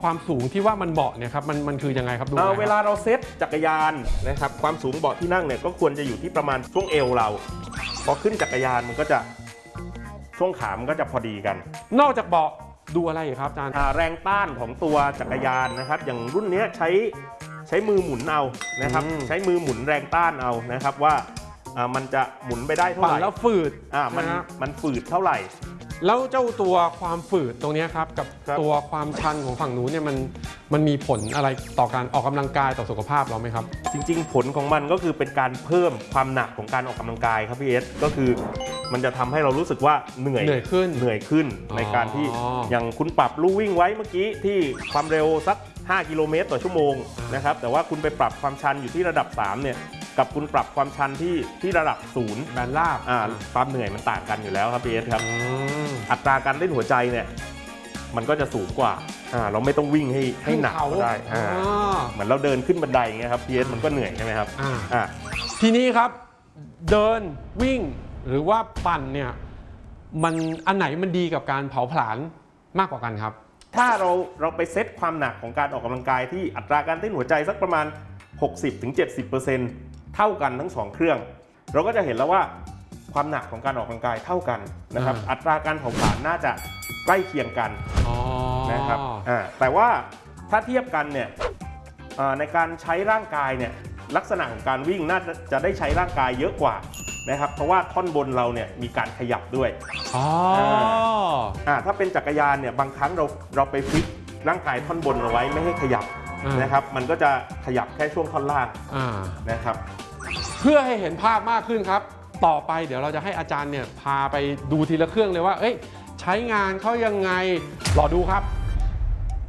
ความสูงที่ว่ามันเบาะเนี่ยครับมันคือยังไงครับดูเวลาเราเซตจักรยานนะครับความสูงเบาะที่นั่งเนี่ยก็ควรจะอยู่ที่ประมาณช่วงเอวเราพอขึ้นจักรยานมันก็จะช่วงขามันก็จะพอดีกันนอกจากเบาะดูอะไรครับอาจารย์แรงต้านของตัวจักรยานนะครับอย่างรุ่นนี้ใช้มือหมุนเอานะครับใช้มือหมุนแรงต้านเอานะครับว่ามันจะหมุนไปได้เท่าไหร่แล้วฝืดมันฝืดเท่าไหร่แล้วเจ้าตัวความฝืดตรงนี้ครับกับตัวความชันของฝั่งนู้นเนี่ยมันมีผลอะไรต่อการออกกำลังกายต่อสุขภาพเราไหมครับจริงๆผลของมันก็คือเป็นการเพิ่มความหนักของการออกกำลังกายครับพี่เอสก็คือมันจะทำให้เรารู้สึกว่าเหนื่อยขึ้นในการที่อย่างคุณปรับลู่วิ่งไว้เมื่อกี้ที่ความเร็วสัก5 กิโลเมตรต่อชั่วโมงนะครับแต่ว่าคุณไปปรับความชันอยู่ที่ระดับ3เนี่ยกับคุณปรับความชันที่ระดับ0 แบนราบความเหนื่อยมันต่างกันอยู่แล้วครับพี่เอสครับอัตราการเต้นหัวใจเนี่ยมันก็จะสูงกว่าเราไม่ต้องวิ่งให้หนักก็ได้เหมือนเราเดินขึ้นบันไดเงี้ยครับพีเอสมันก็เหนื่อยใช่ไหมครับทีนี้ครับเดินวิ่งหรือว่าปั่นเนี่ยมันอันไหนมันดีกับการเผาผลาญมากกว่ากันครับถ้าเราไปเซตความหนักของการออกกำลังกายที่อัตราการเต้นหัวใจสักประมาณ 60-70% เท่ากันทั้ง2เครื่องเราก็จะเห็นแล้วว่าความหนักของการออกกำลังกายเท่ากันนะครับอัตราการเผาผลาญน่าจะใกล้เคียงกันนะครับแต่ว่าถ้าเทียบกันเนี่ยในการใช้ร่างกายเนี่ยลักษณะของการวิ่งน่าจะได้ใช้ร่างกายเยอะกว่านะครับเพราะว่าท่อนบนเราเนี่ยมีการขยับด้วยถ้าเป็นจักรยานเนี่ยบางครั้งเราไปฟิกร่างกายท่อนบนเอาไว้ไม่ให้ขยับนะครับมันก็จะขยับแค่ช่วงท่อนล่างนะครับเพื่อให้เห็นภาพมากขึ้นครับต่อไปเดี๋ยวเราจะให้อาจารย์เนี่ยพาไปดูทีละเครื่องเลยว่าใช้งานเขายังไงรอดูครับ